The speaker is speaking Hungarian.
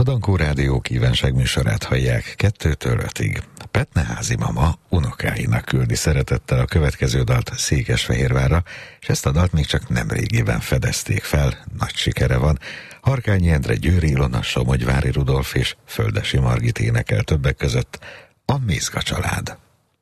A Dankó Rádió kívánságműsorát hallják 2-től 5-ig. Petne házi mama unokáinak küldi szeretettel a következő dalt Székesfehérvárra, és ezt a dalt még csak nemrégiben fedezték fel, nagy sikere van. Harkányi Endre, Győri Ilona, Somogyvári Rudolf és Földesi Margit énekel többek között a Mézga család.